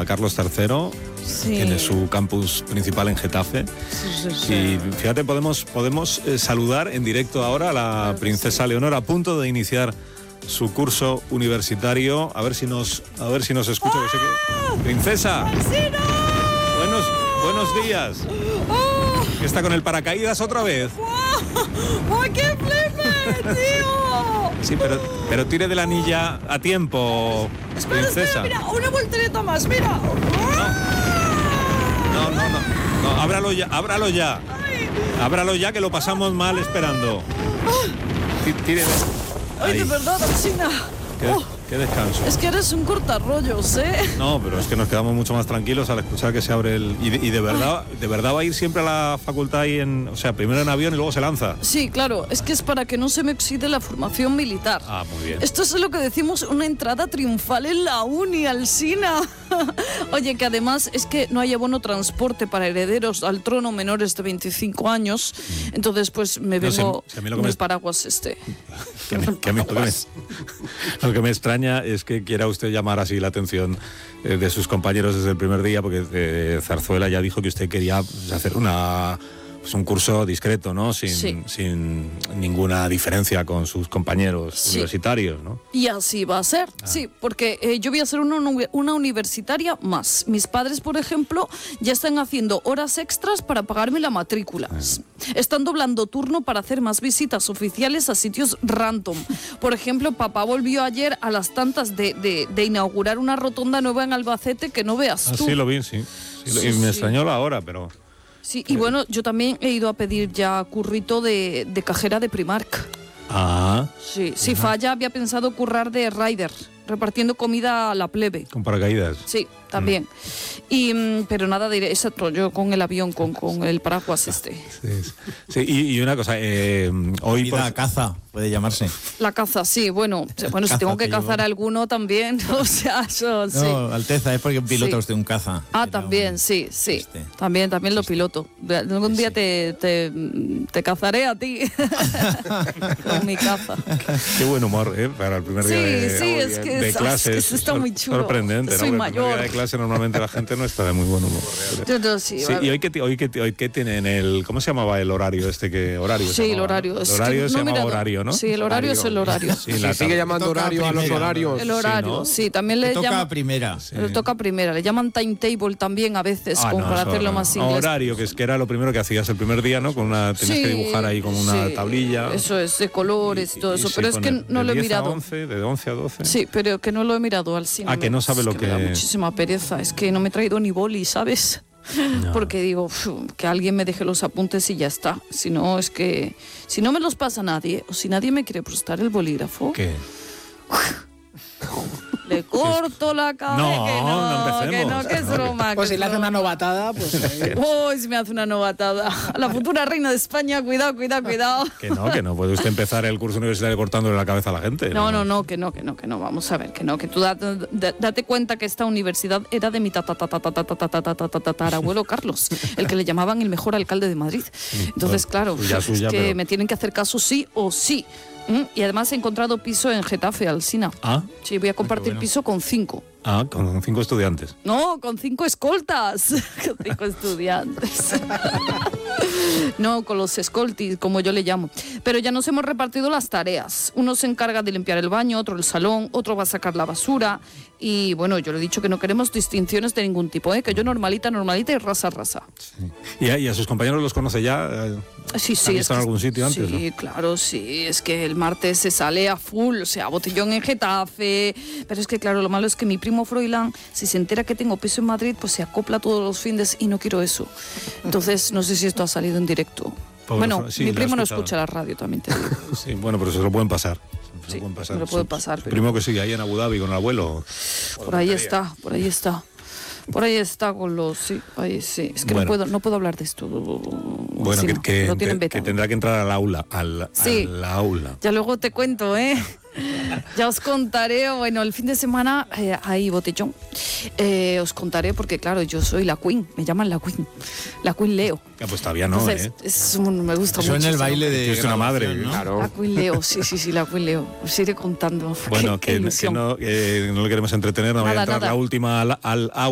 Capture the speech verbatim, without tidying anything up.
Carlos tercero, Sí. tiene su campus principal en Getafe. Sí, sí, sí. Y fíjate, podemos, podemos eh, saludar en directo ahora a la princesa Leonor, a punto de iniciar su curso universitario. A ver si nos, a ver si nos escucha. Que sé que... ¡Princesa! ¡Alsina! Buenos, buenos días. ¡Oh! ¿Que está con el paracaídas otra vez? ¡Wow! ¡Ay, qué flipe, tío! Sí, pero, pero tire de la anilla a tiempo, Espera, princesa. espera, mira, una voltereta más, mira. No, no, no, no, ábralo ya, ábralo ya. Ábralo ya, que lo pasamos mal esperando. Tí- Tire de... Ay, Ahí. de verdad, Alsina. Qué, Oh, qué descanso. es que eres un cortarrollos, ¿eh? No, pero es que nos quedamos mucho más tranquilos al escuchar que se abre el... Y de, y de verdad, de verdad va a ir siempre a la facultad ahí en... O sea, primero en avión y luego se lanza. Sí, claro, es que es para que no se me oxide la formación militar. Ah, muy bien. Esto es lo que decimos, una entrada triunfal en la uni, Alsina. Oye, que además es que no hay abono transporte para herederos al trono menores de veinticinco años, entonces pues me No sé, vengo si a mí lo que en me el es- paraguas este. Que me- que a mí lo, que me, lo que me extraña es que quiera usted llamar así la atención eh, de sus compañeros desde el primer día, porque eh, Zarzuela ya dijo que usted quería pues, hacer una, pues, un curso discreto, ¿no? Sin, Sí. sin ninguna diferencia con sus compañeros Sí. universitarios, ¿no? Y así va a ser, sí, porque eh, yo voy a ser una, uni- una universitaria más. Mis padres, por ejemplo, ya están haciendo horas extras para pagarme la matrícula. Están doblando turno para hacer más visitas oficiales a sitios random. Por ejemplo, papá volvió ayer a las tantas de, de- de inaugurar una rotonda nueva en Albacete que no veas tú. Así lo vi, sí. Sí, lo- Sí, y me sí. extrañó la hora, pero... Sí, y bueno, yo también he ido a pedir ya currito de, de cajera de Primark. Ah, Sí, si falla, había pensado currar de rider, repartiendo comida a la plebe. con paracaídas. Sí, también. Y, mm, pero nada de exacto, yo con el avión, con, con el paraguas este. Sí, sí. Sí, y, y una cosa, eh, hoy... Vida por- caza, puede llamarse. La caza, sí, bueno, bueno, si Caza tengo que que cazar llevo. alguno también, o sea, eso sí. No, Alteza, es porque pilota Sí. usted un caza. Ah, Era también, un- sí, sí. Este. También, también lo piloto. Algún día te, te, te cazaré a ti con mi caza. Qué buen humor, ¿eh? Para el primer Sí, día de, sí, es que de es- clase. es que eso está sor- muy chulo. Sorprendente, Soy ¿no? Porque el primer mayor. día de clase normalmente la gente no está de muy buen humor. Yo, yo sí, Sí, va- y hoy que, hoy que hoy que tienen el, ¿cómo se llamaba el horario este que horario? se sí, el llamaba, horario. ¿no? Es El que horario no se he llama mirado. horario, ¿no? Sí, el horario es el horario. Sí, Sí, la sigue tabla. llamando Toca horario a los primera, horarios. El horario, ¿no? sí, también Que le toca a llaman... primera. Le toca primera, le llaman timetable también a veces, Ah, como no, para eso hacerlo no. más inglés. Horario, que es que era lo primero que hacías el primer día, ¿no? Con una, tenías que Sí, dibujar ahí como una sí, tablilla. Eso es, de colores y, todo eso, sí, pero es que poner no de lo he diez a mirado. once, de once a doce. Sí, pero que no lo he mirado al cine. Ah, que no sabe Es lo Me que- da muchísima pereza, es que no me he traído ni boli, ¿sabes? No. Porque digo, "Uf, que alguien me deje los apuntes y ya está. Si no, es que... Si no me los pasa nadie, o si nadie me quiere prestar el bolígrafo, ¿Qué? le corto la cabeza. No, que no no, que empecemos. no, que es broma. Pues que si es le hace broma. una novatada, pues... eh, Uy, si me hace una novatada. A la futura reina de España, cuidado, cuidado, cuidado. Que no, que no puede usted empezar el curso universitario cortándole la cabeza a la gente. No, no, no, que no, que no, que no. Vamos a ver, que no, que tú date, da- date cuenta que esta universidad era de mi tatarabuelo Carlos, el que le llamaban el mejor alcalde de Madrid. Entonces, claro, Suya, es suya, que pero- me tienen que hacer caso sí o sí. ¿Mm? Y además he encontrado piso en Getafe, Alsina. Ah, Sí, voy a compartir bueno. piso con cinco. ah, con cinco estudiantes. No, con cinco escoltas. Con cinco estudiantes. No, con los escoltis, como yo le llamo. Pero ya nos hemos repartido las tareas. Uno se encarga de limpiar el baño, otro el salón, otro va a sacar la basura. Y bueno, yo le he dicho que no queremos distinciones de ningún tipo, ¿eh? Que yo normalita, normalita y rasa, rasa. ¿Y a, y a sus compañeros los conoce ya? Eh, Sí, sí. ¿Han es visto en que- algún sitio antes, Sí, claro, sí. Es que el martes se sale a full, o sea, botellón en Getafe. Pero es que, claro, lo malo es que mi primo Froilán, si se entera que tengo piso en Madrid, pues se acopla todos los fines y no quiero eso. Entonces, no sé si esto ha salido en directo. Pobre bueno, Fro- sí, mi lo he primo no escuchado. escucha la radio, también te digo. Sí, bueno, pero se lo pueden pasar. Se Sí, lo pueden pasar. me lo puede Su- pasar, su pero- primo que sigue ahí en Abu Dhabi con el abuelo. Por ahí está, por ahí está. Por ahí está con los... Sí, ahí sí. Es que Bueno. no, puedo, no puedo hablar de esto. Bueno, que, encima, que, lo tienen que vetado. tendrá que entrar al aula. Al, Sí. al aula. Ya luego te cuento, ¿eh? Ya os contaré, bueno, el fin de semana eh, hay botellón. Eh, os contaré porque, claro, yo soy la Queen, me llaman la Queen, la Queen Leo. Ah, pues todavía no, Entonces, ¿eh? es un- me gusta Eso mucho. en el baile de. Tienes una madre, graduación, ¿no? Claro. La Queen Leo, sí, sí, sí, la Queen Leo. Os iré contando. Bueno, Qué- qué que, que ilusión. no, que no le queremos entretener, no vaya a Nada, entrar nada. la última al, al aula.